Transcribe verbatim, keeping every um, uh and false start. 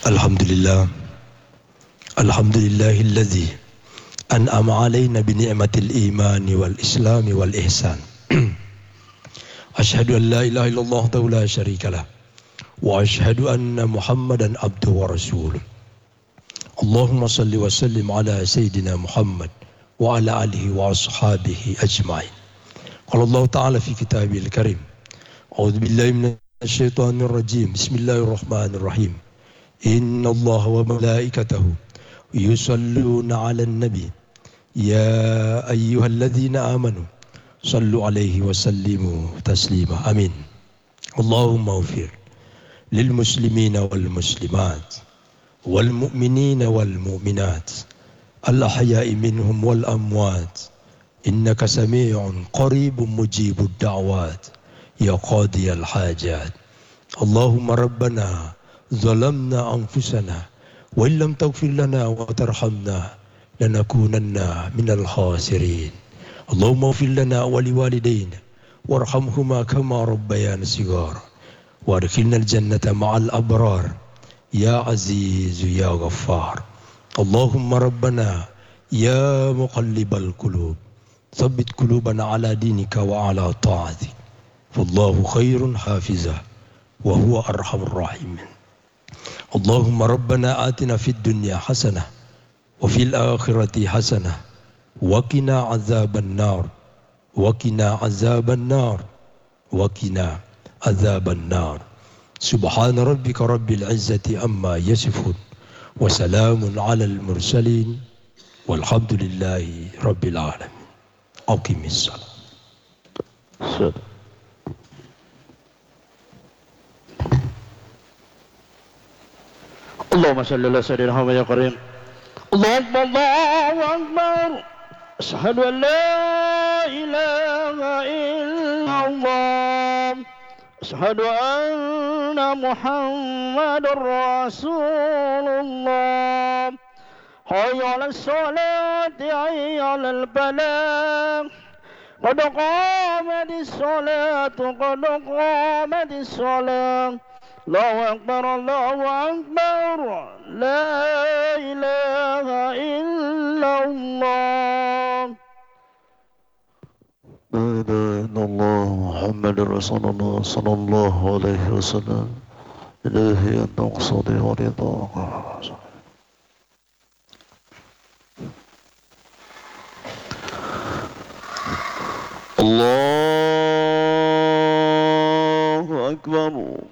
Alhamdulillah, Alhamdulillahilladzi an'ama alaina bi ni'matil imani wal islami wal ihsan. Asyhadu an la ilaha illallah wahdahu la syarikalah wa asyhadu anna Muhammadan abduhu wa rasuluh. Allahumma salli wa sallim ala sayyidina Muhammad wa ala alihi wa ashabihi ajma'in. Qala Allah ta'ala fi kitabil karim. A'udzu billahi minasy syaithanir rajim. Bismillahirrahmanirrahim. Inna Allah wa malaikatahu yusalluna 'alan nabi ya ayyuhalladzina amanu sallu 'alaihi wa sallimu taslima. Amin. Allahumma ighfir lil muslimina wal muslimat wal mu'minina wal mu'minat al ahya'i minhum wal amwat innaka sami'un qaribun mujibud da'wat ya qadiyal hajat. Allahumma rabbana ظلمنا أنفسنا وإن لم تغفر لنا وترحمنا لنكونن من الخاسرين. اللهم اغفر لنا ولوالدينا وارحمهما كما ربيانا صغارا وادخلنا الجنة مع الأبرار يا عزيز يا غفار. اللهم ربنا يا مقلب القلوب ثبت قلوبنا على دينك وعلى طاعتك فالله خير حافظا وهو أرحم الراحمين. اللهم ربنا آتنا في الدنيا حسنة وفي الآخرة حسنة وقنا عذاب النار وقنا عذاب النار وقنا عذاب النار. سبحان ربك رب العزة عما يصفون وسلام على المرسلين والحمد لله رب العالمين. أقم الصلاة. اللهم صل على سيدنا محمد يا كريم. الله الله أكبر. أشهد أن لا إله إلا الله. أشهد أن محمد رسول الله. حي على الصلاة حي على الفلاح. قد قامت الصلاة قد قامت الصلاة. الله أكبر الله أكبر لا إله إلا الله. لا إله إلا الله محمد رسول الله صلى الله عليه وسلم. إلهي أن أقصدي ورضاك. الله أكبر.